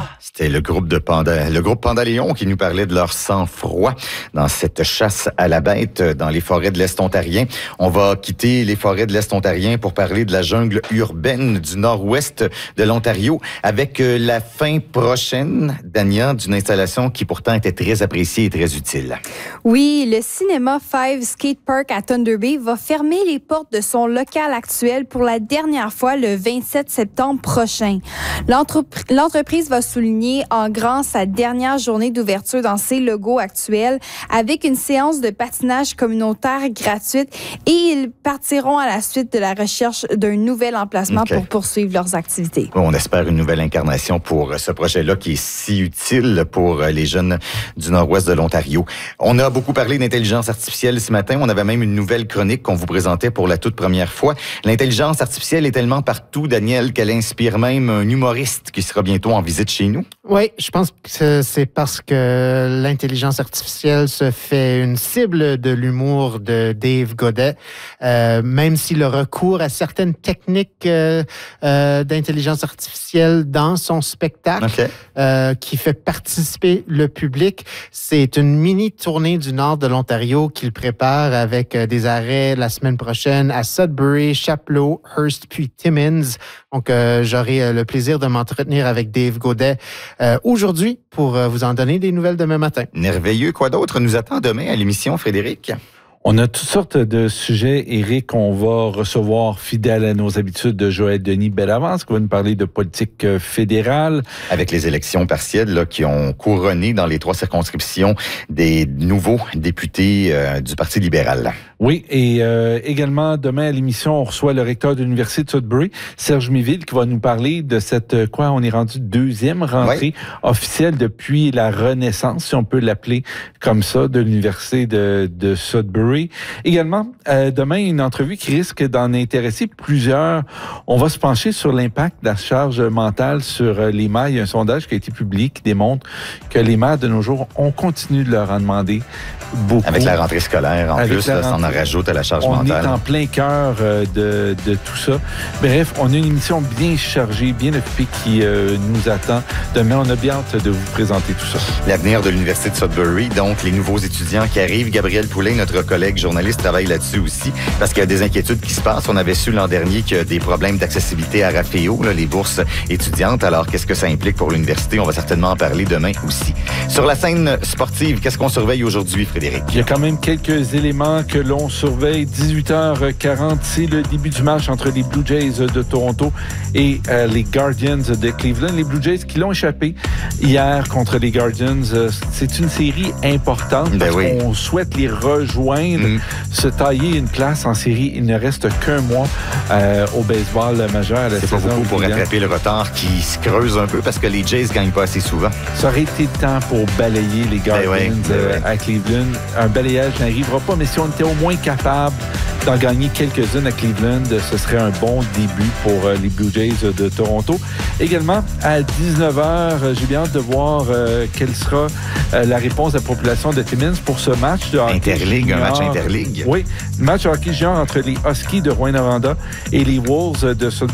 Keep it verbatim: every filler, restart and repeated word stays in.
C'était le groupe de Panda, le groupe Pandaléon qui nous parlait de leur sang-froid dans cette chasse à la bête dans les forêts de l'Est ontarien. On va quitter les forêts de l'Est ontarien pour parler de la jungle urbaine du nord-ouest de l'Ontario avec la fin prochaine, Dania, d'une installation qui pourtant était très appréciée et très utile. Oui, le cinéma Five Skate Park à Thunder Bay va fermer les portes de son local actuel pour la dernière fois le vingt-sept septembre prochain. L'entreprise, l'entreprise va souligner en grand sa dernière journée d'ouverture dans ses locaux actuels avec une séance de patinage communautaire gratuite et ils partiront à la suite de la recherche d'un nouvel emplacement okay. pour poursuivre leurs activités. On espère une nouvelle incarnation pour ce projet-là qui est si utile pour les jeunes du nord-ouest de l'Ontario. On a beaucoup parlé d'intelligence artificielle ce matin. On avait même une nouvelle chronique qu'on vous présentait pour la toute première fois. L'intelligence artificielle est tellement partout, Daniel, qu'elle inspire même un humoriste qui sera bientôt en visite chez nous. Oui, je pense que c'est parce que l'intelligence artificielle se fait une cible de l'humour de Dave Godet, euh, même si le recours à certaines techniques euh, euh, d'intelligence artificielle dans son spectacle, okay. euh, qui fait participer le public. C'est une mini-tournée du nord de l'Ontario qu'il prépare avec des arrêts la semaine prochaine à Sudbury, Chapleau, Hearst puis Timmins. Donc, euh, j'aurai le plaisir de m'entretenir avec Dave Godet euh, aujourd'hui pour euh, vous en donner des nouvelles demain matin. Merveilleux. Quoi d'autre nous attend demain à l'émission, Frédéric? On a toutes sortes de sujets, Éric. On va recevoir, fidèle à nos habitudes, de Joël Denis Bellavance, qui va nous parler de politique fédérale. Avec les élections partielles là, qui ont couronné dans les trois circonscriptions des nouveaux députés euh, du Parti libéral. Oui, et euh, également, demain à l'émission, on reçoit le recteur de l'Université de Sudbury, Serge Miville, qui va nous parler de cette, quoi, on est rendu deuxième rentrée oui. officielle depuis la renaissance, si on peut l'appeler comme ça, de l'Université de, de Sudbury. Également, euh, demain, une entrevue qui risque d'en intéresser plusieurs. On va se pencher sur l'impact de la charge mentale sur euh, les mères. Il y a un sondage qui a été publié qui démontre que les mères de nos jours, on continue de leur en demander beaucoup. Avec la rentrée scolaire, en Avec plus, là, ça en rajoute à la charge on mentale. On est en plein cœur euh, de, de tout ça. Bref, on a une émission bien chargée, bien occupée qui euh, nous attend. Demain, on a bien hâte de vous présenter tout ça. L'avenir de l'Université de Sudbury, donc les nouveaux étudiants qui arrivent. Gabriel Poulin, notre collègue journaliste, travaille là-dessus aussi parce qu'il y a des inquiétudes qui se passent. On avait su l'an dernier qu'il y a des problèmes d'accessibilité à Raféo, là, les bourses étudiantes. Alors, qu'est-ce que ça implique pour l'université? On va certainement en parler demain aussi. Sur la scène sportive, qu'est-ce qu'on surveille aujourd'hui, Frédéric? Il y a quand même quelques éléments que l'on surveille. dix-huit heures quarante, c'est le début du match entre les Blue Jays de Toronto et euh, les Guardians de Cleveland. Les Blue Jays qui l'ont échappé hier contre les Guardians. Euh, c'est une série importante ben parce oui. qu'on souhaite les rejoindre, mm. se tailler une place en série. Il ne reste qu'un mois euh, au baseball majeur à la c'est saison. C'est pas beaucoup pour rattraper le retard qui se creuse un peu parce que les Jays ne gagnent pas assez souvent. Ça aurait été le temps pour balayer les Guardians ben oui, ben euh, oui. à Cleveland. Un balayage n'arrivera pas, mais si on était au moins capable d'en gagner quelques-unes à Cleveland, ce serait un bon début pour euh, les Blue Jays de Toronto. Également, à dix-neuf heures, j'ai bien hâte de voir euh, quelle sera euh, la réponse de la population de Timmins pour ce match de hockey Interligue, junior. un match interligue. Oui, match de hockey junior entre les Huskies de Rouyn-Noranda et les Wolves de Sudbury.